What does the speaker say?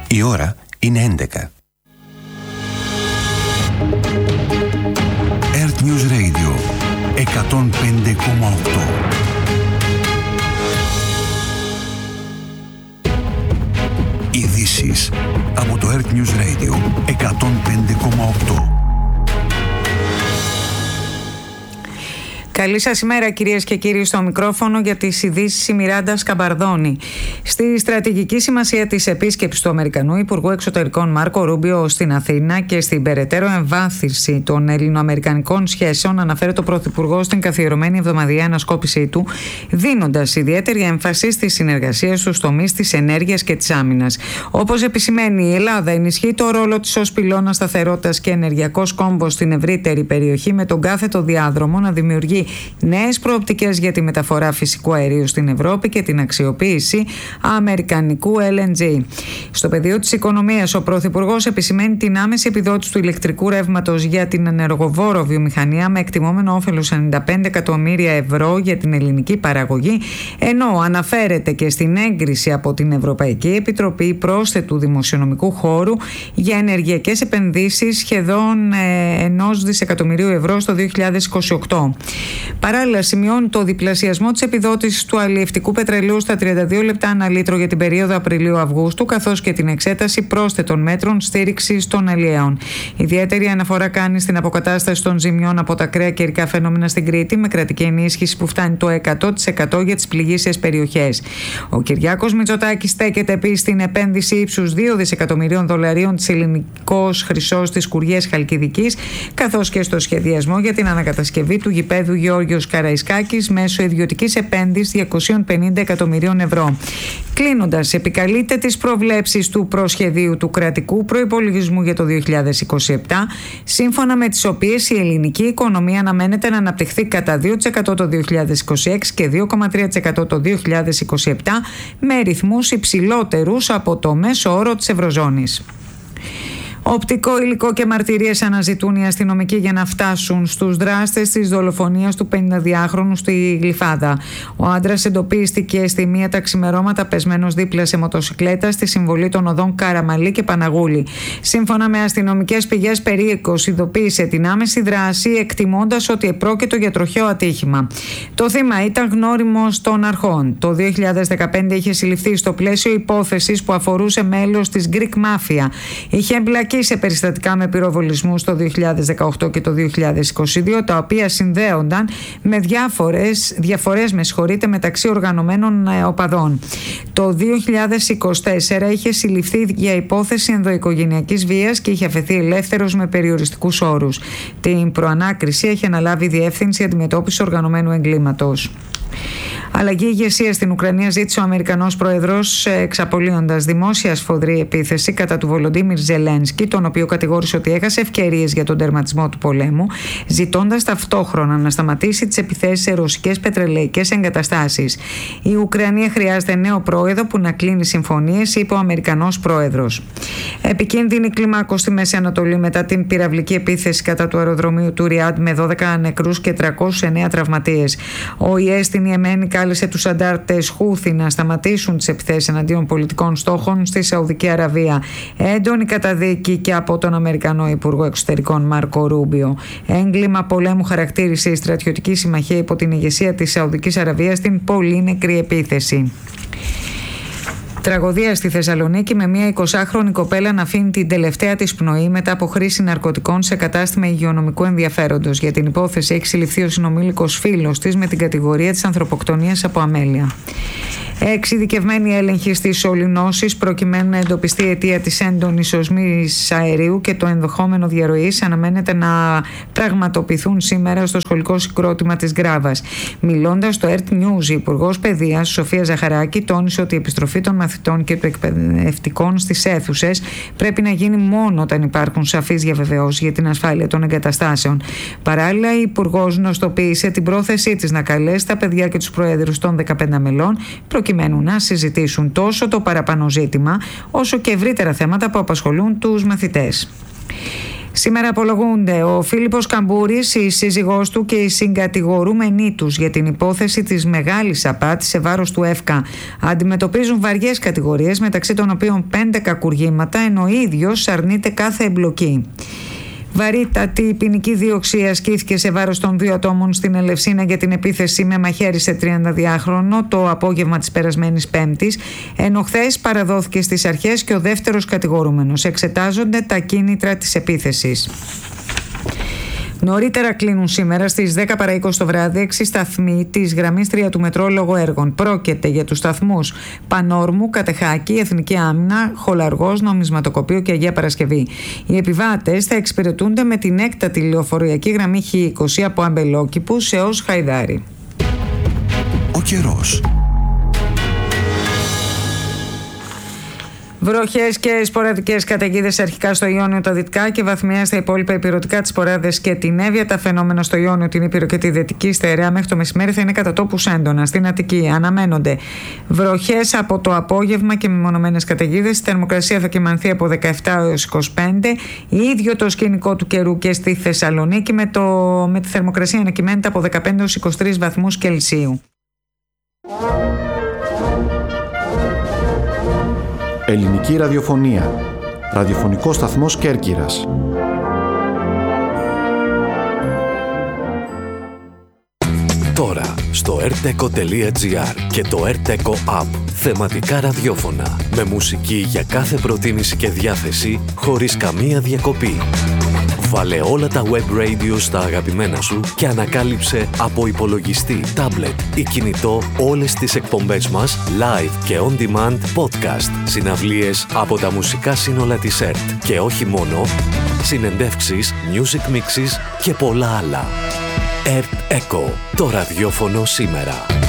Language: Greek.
Η ώρα είναι 11. Earth News Radio 105,8. Ειδήσεις από το Earth News Radio 105,8. Καλή σας ημέρα, κυρίες και κύριοι, στο μικρόφωνο για τις ειδήσεις η Μιράντα Σκαμπαρδόνη. Στη στρατηγική σημασία της επίσκεψης του Αμερικανού Υπουργού Εξωτερικών Μάρκο Ρούμπιο στην Αθήνα και στην περαιτέρω εμβάθυνση των ελληνοαμερικανικών σχέσεων, αναφέρει το Πρωθυπουργό στην καθιερωμένη εβδομαδιαία ανασκόπησή του, δίνοντας ιδιαίτερη έμφαση στη συνεργασία στους τομείς της ενέργειας και της άμυνας. Όπως επισημαίνει, η Ελλάδα ενισχύει το ρόλο της ως πυλώνα σταθερότητας και ενεργειακός κόμβος στην ευρύτερη περιοχή, με τον κάθετο διάδρομο να δημιουργεί νέες προοπτικές για τη μεταφορά φυσικού αερίου στην Ευρώπη και την αξιοποίηση αμερικανικού LNG. Στο πεδίο της οικονομίας, ο Πρωθυπουργός επισημαίνει την άμεση επιδότηση του ηλεκτρικού ρεύματος για την ενεργοβόρο βιομηχανία με εκτιμόμενο όφελος 95 εκατομμύρια ευρώ για την ελληνική παραγωγή, ενώ αναφέρεται και στην έγκριση από την Ευρωπαϊκή Επιτροπή πρόσθετου δημοσιονομικού χώρου για ενεργειακές επενδύσεις σχεδόν 1 δισεκατομμυρίου ευρώ στο 2028. Παράλληλα, σημειώνει το διπλασιασμό της επιδότησης του αλλιευτικού πετρελαίου στα 32 λεπτά ανά λίτρο για την περίοδο Απριλίου-Αυγούστου, καθώς και την εξέταση πρόσθετων μέτρων στήριξης των αλλιέων. Ιδιαίτερη αναφορά κάνει στην αποκατάσταση των ζημιών από τα ακραία καιρικά φαινόμενα στην Κρήτη, με κρατική ενίσχυση που φτάνει το 100% για τις πληγείσιες περιοχές. Ο Κυριάκος Μητσοτάκης στέκεται επίσης στην επένδυση ύψους 2 δισεκατομμυρίων δολαρίων της Ελληνικός Χρυσός της Κουριές Χαλκιδικής, καθώς και στο σχεδιασμό για την ανακατασκευή του γηπέδου Γεώργιος Καραϊσκάκης μέσω ιδιωτικής επένδυσης 250 εκατομμυρίων ευρώ. Κλείνοντας, επικαλείται τις προβλέψεις του προσχεδίου του κρατικού προϋπολογισμού για το 2027, σύμφωνα με τις οποίες η ελληνική οικονομία αναμένεται να αναπτυχθεί κατά 2% το 2026 και 2,3% το 2027, με ρυθμούς υψηλότερους από το μέσο όρο της Ευρωζώνης. Οπτικό υλικό και μαρτυρίες αναζητούν οι αστυνομικοί για να φτάσουν στους δράστες της δολοφονίας του 52χρονου στη Γλυφάδα. Ο άντρας εντοπίστηκε στη μία τα ξημερώματα πεσμένος δίπλα σε μοτοσικλέτα στη συμβολή των οδών Καραμαλή και Παναγούλη. Σύμφωνα με αστυνομικές πηγές, περίοικος ειδοποίησε την άμεση δράση, εκτιμώντας ότι επρόκειτο για τροχαίο ατύχημα. Το θύμα ήταν γνώριμος των αρχών. Το 2015 είχε συλληφθεί στο πλαίσιο υπόθεσης που αφορούσε μέλος της Greek Mafia. Είχε εμπλακεί σε περιστατικά με πυροβολισμούς το 2018 και το 2022, τα οποία συνδέονταν με διαφορές μεταξύ οργανωμένων οπαδών. Το 2024 είχε συλληφθεί για υπόθεση ενδοοικογενειακής βίας και είχε αφαιθεί ελεύθερος με περιοριστικούς όρους. Την προανάκριση έχει αναλάβει η Διεύθυνση Αντιμετώπισης Οργανωμένου Εγκλήματος. Αλλαγή ηγεσία στην Ουκρανία ζήτησε ο Αμερικανός Πρόεδρος, εξαπολύοντας δημόσια σφοδρή επίθεση κατά του Βολοντίμιρ Ζελένσκι, τον οποίο κατηγόρησε ότι έχασε ευκαιρίες για τον τερματισμό του πολέμου, ζητώντας ταυτόχρονα να σταματήσει τις επιθέσεις σε ρωσικές πετρελαϊκές εγκαταστάσεις. Η Ουκρανία χρειάζεται νέο πρόεδρο που να κλείνει συμφωνίες, είπε ο Αμερικανός Πρόεδρος. Επικίνδυνη κλιμάκωση στη Μέση Ανατολή μετά την πυραυλική επίθεση κατά του αεροδρομίου του Ριάντ με 12 νεκρούς και 309 τραυματίες. Ο ΙΕ στην Ιεμένη κάλεσε τους αντάρτες Χούθι να σταματήσουν τις επιθέσεις εναντίον πολιτικών στόχων στη Σαουδική Αραβία. Έντονη καταδίκη και από τον Αμερικανό Υπουργό Εξωτερικών Μάρκο Ρούμπιο. Έγκλημα πολέμου χαρακτήρισε η στρατιωτική συμμαχία υπό την ηγεσία της Σαουδικής Αραβίας στην πολύ νεκρή επίθεση. Τραγωδία στη Θεσσαλονίκη με μια 20χρονη κοπέλα να αφήνει την τελευταία της πνοή μετά από χρήση ναρκωτικών σε κατάστημα υγειονομικού ενδιαφέροντος. Για την υπόθεση έχει συλληφθεί ο συνομήλικος φίλος της με την κατηγορία της ανθρωποκτονίας από αμέλεια. Εξειδικευμένοι έλεγχοι στις σωληνώσεις προκειμένου να εντοπιστεί η αιτία της έντονης οσμής αερίου και το ενδεχόμενο διαρροής αναμένεται να πραγματοποιηθούν σήμερα στο σχολικό συγκρότημα της Γκράβας. Μιλώντας στο Earth News, η Υπουργός Παιδείας Σοφία Ζαχαράκη τόνισε ότι η επιστροφή των μαθητών και των εκπαιδευτικών στις αίθουσες πρέπει να γίνει μόνο όταν υπάρχουν σαφείς διαβεβαιώσεις για την ασφάλεια των εγκαταστάσεων. Παράλληλα, η Υπουργός γνωστοποίησε την πρόθεσή της να καλέσει τα παιδιά και τους προέδρους των 15 μελών προκειμένου να συζητήσουν τόσο το παραπάνω ζήτημα όσο και ευρύτερα θέματα που απασχολούν τους μαθητές. Σήμερα απολογούνται ο Φίλιππος Καμπούρης, η σύζυγός του και οι συγκατηγορούμενοι τους για την υπόθεση της μεγάλης απάτης σε βάρος του ΕΦΚΑ. Αντιμετωπίζουν βαριές κατηγορίες, μεταξύ των οποίων 5 κακουργήματα, ενώ ο ίδιος αρνείται κάθε εμπλοκή. Βαρύτατη ποινική δίωξη ασκήθηκε σε βάρος των 2 ατόμων στην Ελευσίνα για την επίθεση με μαχαίρι σε 32χρονο το απόγευμα της περασμένης Πέμπτης, ενώ χθες παραδόθηκε στις αρχές και ο δεύτερος κατηγορούμενος. Εξετάζονται τα κίνητρα της επίθεσης. Νωρίτερα κλείνουν σήμερα στις 10 παρά 20 το βράδυ 6 σταθμοί της γραμμής 3 του μετρό λόγω έργων. Πρόκειται για τους σταθμούς Πανόρμου, Κατεχάκη, Εθνική Άμυνα, Χολαργός, Νομισματοκοπείο και Αγία Παρασκευή. Οι επιβάτες θα εξυπηρετούνται με την έκτατη λεωφορειακή γραμμή Χ20 από Αμπελόκηπους έως Χαϊδάρι. Ο καιρός. Βροχές και σποραδικές καταιγίδες αρχικά στο Ιόνιο, τα δυτικά και βαθμιαία στα υπόλοιπα ηπειρωτικά, τις Ποράδες και την Εύβοια. Τα φαινόμενα στο Ιόνιο, την Ήπειρο και τη Δυτική Στερεά μέχρι το μεσημέρι θα είναι κατά τόπους έντονα. Στην Αττική αναμένονται βροχές από το απόγευμα και μεμονωμένες καταιγίδες. Η θερμοκρασία θα κυμανθεί από 17 έως 25. Ίδιο το σκηνικό του καιρού και στη Θεσσαλονίκη με τη θερμοκρασία να κυμαίνεται από 15 έως 23 βαθμούς Κελσίου. Ελληνική ραδιοφωνία. Ραδιοφωνικός σταθμός Κέρκυρας. Τώρα στο rteco.gr και το rteco app θεματικά ραδιόφωνα με μουσική για κάθε προτίμηση και διάθεση χωρίς καμία διακοπή. Βάλε όλα τα web radio στα αγαπημένα σου και ανακάλυψε από υπολογιστή, τάμπλετ ή κινητό όλες τις εκπομπές μας live και on demand podcast, συναυλίες από τα μουσικά σύνολα της ΕΡΤ και όχι μόνο, συνεντεύξεις, music mixes και πολλά άλλα. ΕΡΤ Echo, το ραδιόφωνο σήμερα.